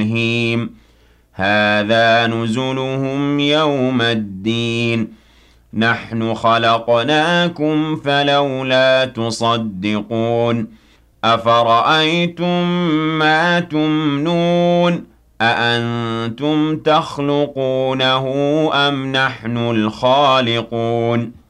هِيمٍ هَٰذَا نُزُلُهُمْ يَوْمَ الدِّينِ نَحْنُ خَلَقْنَاكُمْ فَلَوْلَا تُصَدِّقُونَ أَفَرَأَيْتُم مَّا تُمْنُونَ أَأَنتُمْ تَخْلُقُونَهُ أَمْ نَحْنُ الْخَالِقُونَ